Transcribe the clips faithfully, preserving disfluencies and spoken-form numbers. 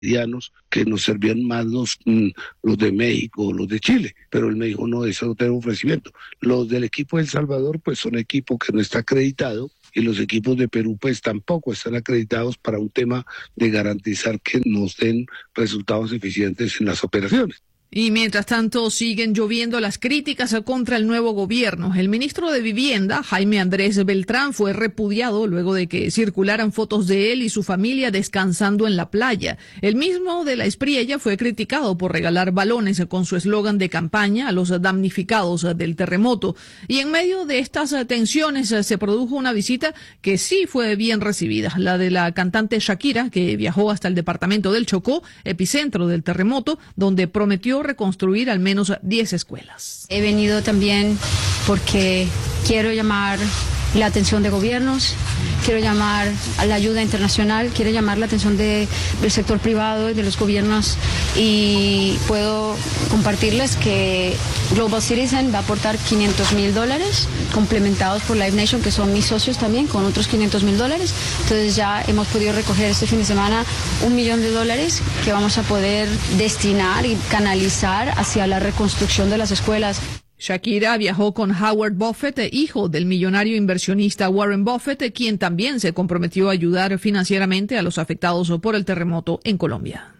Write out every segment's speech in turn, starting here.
que nos servían más los, los de México o los de Chile, pero él me dijo, no, eso no tengo ofrecimiento. Los del equipo de El Salvador, pues son equipo que no está acreditado, y los equipos de Perú, pues tampoco están acreditados para un tema de garantizar que nos den resultados eficientes en las operaciones. Y mientras tanto siguen lloviendo las críticas contra el nuevo gobierno. El ministro de Vivienda, Jaime Andrés Beltrán, fue repudiado luego de que circularan fotos de él y su familia descansando en la playa. El mismo de la Espriella fue criticado por regalar balones con su eslogan de campaña a los damnificados del terremoto. Y en medio de estas tensiones se produjo una visita que sí fue bien recibida, la de la cantante Shakira, que viajó hasta el departamento del Chocó, epicentro del terremoto, donde prometió reconstruir al menos diez escuelas. He venido también porque quiero llamar la atención de gobiernos, quiero llamar a la ayuda internacional, quiero llamar la atención de, del sector privado y de los gobiernos, y puedo compartirles que Global Citizen va a aportar quinientos mil dólares complementados por Live Nation, que son mis socios también, con otros quinientos mil dólares. Entonces ya hemos podido recoger este fin de semana un millón de dólares que vamos a poder destinar y canalizar hacia la reconstrucción de las escuelas. Shakira viajó con Howard Buffett, hijo del millonario inversionista Warren Buffett, quien también se comprometió a ayudar financieramente a los afectados por el terremoto en Colombia.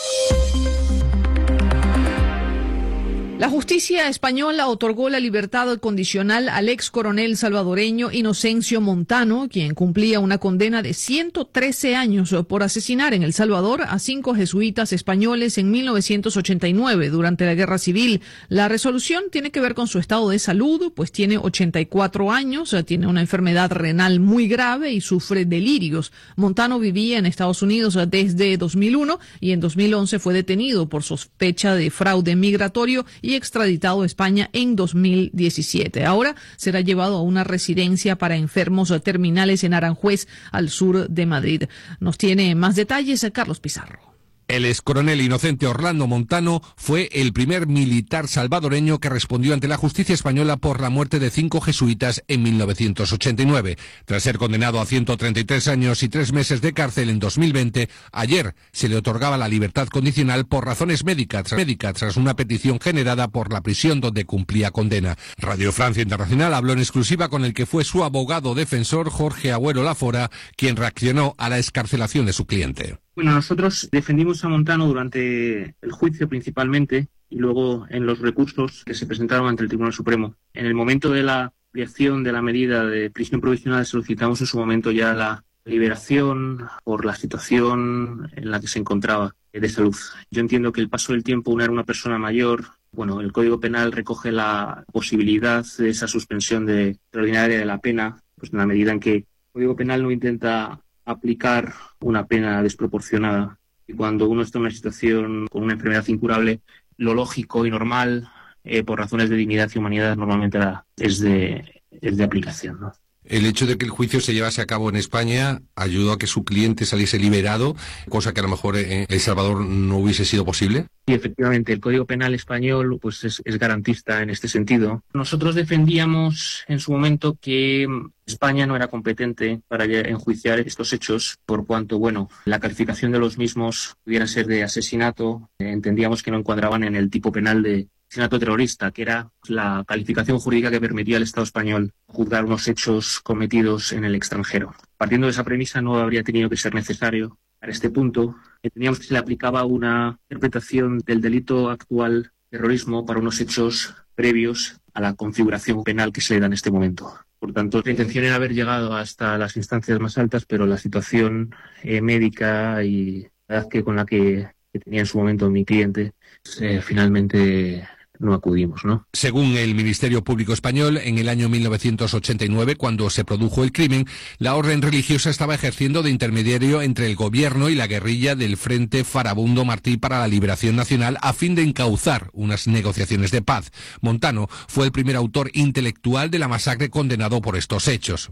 La justicia española otorgó la libertad condicional al ex coronel salvadoreño Inocencio Montano, quien cumplía una condena de ciento trece años por asesinar en El Salvador a cinco jesuitas españoles en mil novecientos ochenta y nueve durante la Guerra Civil. La resolución tiene que ver con su estado de salud, pues tiene ochenta y cuatro años, tiene una enfermedad renal muy grave y sufre delirios. Montano vivía en Estados Unidos desde dos mil uno y en dos mil once fue detenido por sospecha de fraude migratorio y y extraditado a España en dos mil diecisiete. Ahora será llevado a una residencia para enfermos terminales en Aranjuez, al sur de Madrid. Nos tiene más detalles Carlos Pizarro. El excoronel Inocente Orlando Montano fue el primer militar salvadoreño que respondió ante la justicia española por la muerte de cinco jesuitas en mil novecientos ochenta y nueve. Tras ser condenado a ciento treinta y tres años y tres meses de cárcel en dos mil veinte, ayer se le otorgaba la libertad condicional por razones médicas, médicas tras una petición generada por la prisión donde cumplía condena. Radio Francia Internacional habló en exclusiva con el que fue su abogado defensor, Jorge Agüero Lafora, quien reaccionó a la excarcelación de su cliente. Bueno, nosotros defendimos a Montano durante el juicio principalmente y luego en los recursos que se presentaron ante el Tribunal Supremo. En el momento de la ampliación de la medida de prisión provisional solicitamos en su momento ya la liberación por la situación en la que se encontraba de salud. Yo entiendo que el paso del tiempo, una era una persona mayor, bueno, el Código Penal recoge la posibilidad de esa suspensión de, extraordinaria de la pena, pues en la medida en que el Código Penal no intenta aplicar una pena desproporcionada. Y cuando uno está en una situación con una enfermedad incurable, lo lógico y normal, eh, por razones de dignidad y humanidad, normalmente la, es, de, es de aplicación, ¿no? El hecho de que el juicio se llevase a cabo en España ayudó a que su cliente saliese liberado, cosa que a lo mejor en El Salvador no hubiese sido posible. Sí, efectivamente, el Código Penal español pues es, es garantista en este sentido. Nosotros defendíamos en su momento que España no era competente para enjuiciar estos hechos, por cuanto, bueno, la calificación de los mismos pudiera ser de asesinato. Entendíamos que no encuadraban en el tipo penal de asesinato terrorista, que era la calificación jurídica que permitía al Estado español juzgar unos hechos cometidos en el extranjero. Partiendo de esa premisa, no habría tenido que ser necesario a este punto. Entendíamos que se le aplicaba una interpretación del delito actual, terrorismo, para unos hechos previos a la configuración penal que se le da en este momento. Por tanto, la intención era haber llegado hasta las instancias más altas, pero la situación eh, médica y la edad que, con la que, que tenía en su momento mi cliente, eh, finalmente no acudimos, ¿no? Según el Ministerio Público Español, en el año mil novecientos ochenta y nueve, cuando se produjo el crimen, la orden religiosa estaba ejerciendo de intermediario entre el gobierno y la guerrilla del Frente Farabundo Martí para la Liberación Nacional a fin de encauzar unas negociaciones de paz. Montano fue el primer autor intelectual de la masacre condenado por estos hechos.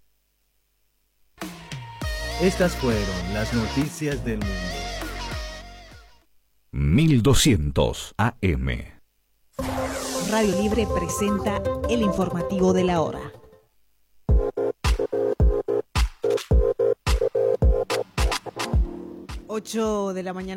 Estas fueron las noticias del mundo. mil doscientos A M. Radio Libre presenta el informativo de la hora. ocho de la mañana.